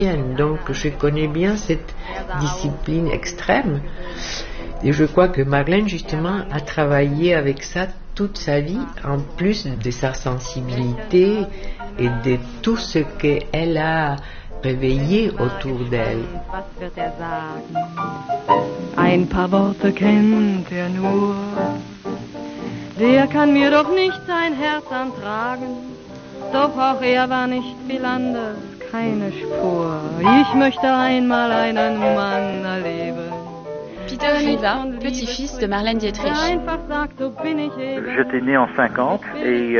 Donc je connais bien cette discipline extrême et je crois que Marlène justement a travaillé avec ça toute sa vie, en plus de sa sensibilité et de tout ce qu'elle a réveillé autour d'elle. Ein paar Worte kennt nur, der kann mir doch nicht sein Herz antragen, doch auch war nicht viel anders. Keine Spur. Ich möchte einmal einen Mann erleben. Peter Riva, petit-fils de Marlène Dietrich. J'étais né en 50 et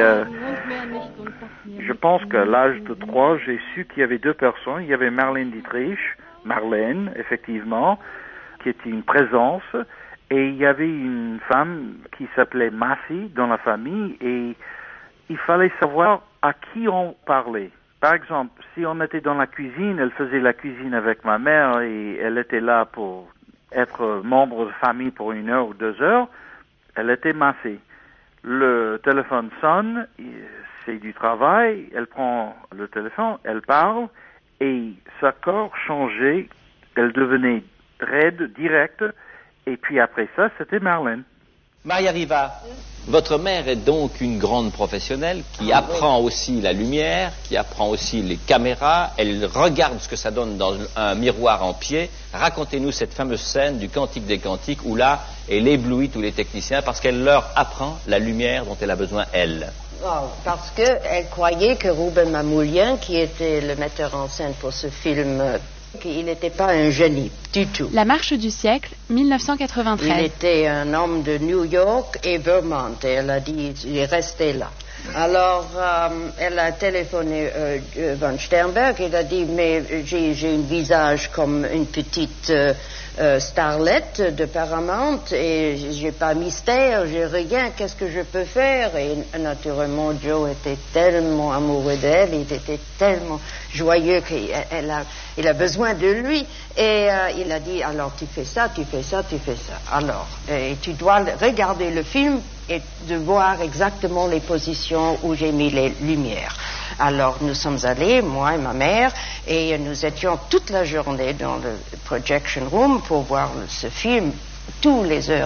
je pense qu'à l'âge de 3, j'ai su qu'il y avait deux personnes. Il y avait Marlène Dietrich, Marlène, effectivement, qui était une présence, et il y avait une femme qui s'appelait Massy dans la famille, et il fallait savoir à qui on parlait. Par exemple, si on était dans la cuisine, elle faisait la cuisine avec ma mère et elle était là pour être membre de famille pour 1 heure ou 2 heures, elle était Massy. Le téléphone sonne, c'est du travail, elle prend le téléphone, elle parle et sa corps changeait, elle devenait raide, directe, et puis après ça, c'était Marlène. Maria Riva, votre mère est donc une grande professionnelle qui apprend aussi la lumière, qui apprend aussi les caméras, elle regarde ce que ça donne dans un miroir en pied. Racontez-nous cette fameuse scène du Cantique des Cantiques où là, elle éblouit tous les techniciens parce qu'elle leur apprend la lumière dont elle a besoin, elle. Oh, parce qu'elle croyait que Rouben Mamoulian, qui était le metteur en scène pour ce film, qu'il n'était pas un génie du tout. La marche du siècle, 1993. Il était un homme de New York et Vermont, et elle a dit il est resté là. Alors, elle a téléphoné von Sternberg, il a dit mais j'ai un visage comme une petite starlette de Paramount et j'ai pas mystère, j'ai rien, qu'est-ce que je peux faire? Et naturellement, Joe était tellement amoureux d'elle, il était tellement joyeux qu'il a besoin de lui. Et il a dit, alors tu fais ça, tu fais ça, tu fais ça. Alors, et tu dois regarder le film et de voir exactement les positions où j'ai mis les lumières. Alors nous sommes allés, moi et ma mère, et nous étions toute la journée dans le projection room pour voir ce film tous les heures.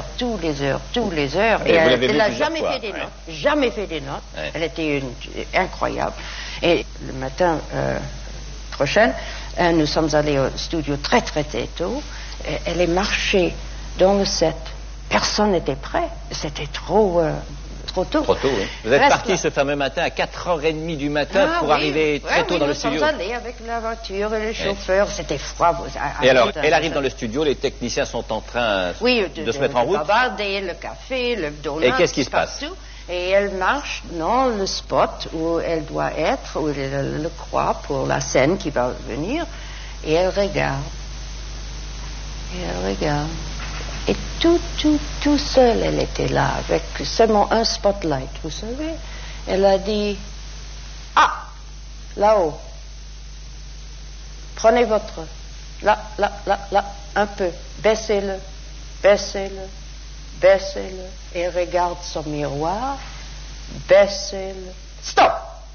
Et elle n'a jamais fait des notes, jamais fait des notes. Ouais. Elle était incroyable. Et le matin prochain, nous sommes allés au studio très tôt. Elle est marchée dans le set. Personne n'était prêt. C'était trop tôt. Trop tôt, oui. Vous êtes parti ce fameux matin à 4h30 du matin pour arriver très tôt dans le studio. Nous sommes allés avec la voiture et le chauffeur. C'était froid. Et alors, elle arrive dans le studio, les techniciens sont en train de se mettre en route. Bavarder, le café, le donut. Et qu'est-ce qui se passe? Et elle marche dans le spot où elle doit être, où elle le croit pour la scène qui va venir. Et elle regarde. Et tout seul, elle était là, avec seulement un spotlight, vous savez. Elle a dit, ah, là-haut, prenez votre, là, un peu, baissez-le, et regarde son miroir, baissez-le, stop!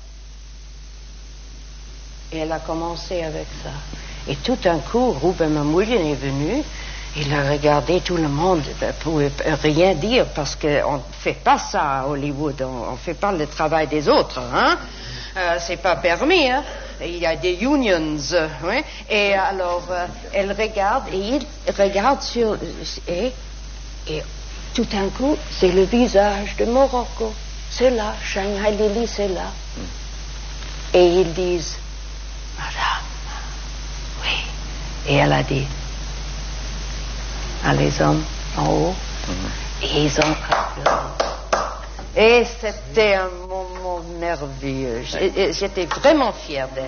Et elle a commencé avec ça. Et tout d'un coup, Rouben Mamoulian est venu. Il a regardé tout le monde, ne pouvait rien dire parce qu'on ne fait pas ça à Hollywood, on ne fait pas le travail des autres, hein. C'est pas permis, hein. Il y a des unions, oui. Et alors, elle regarde et il regarde sur... Et tout d'un coup, c'est le visage de Morocco. C'est là, Shanghai Lily, c'est là. Et ils disent, Madame, oui. Et elle a dit, les hommes en haut, et ils ont et c'était un moment merveilleux. J'étais vraiment fière d'elle.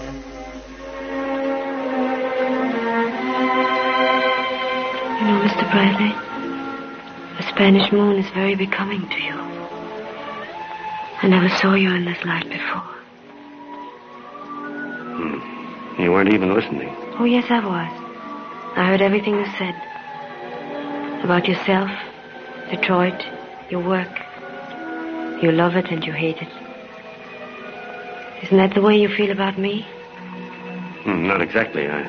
You know, Mr. Bradley, the Spanish moon is very becoming to you. I never saw you in this light before. You weren't even listening. Oh, yes, I was. I heard everything you said. About yourself, Detroit, your work. You love it and you hate it. Isn't that the way you feel about me? Not exactly. I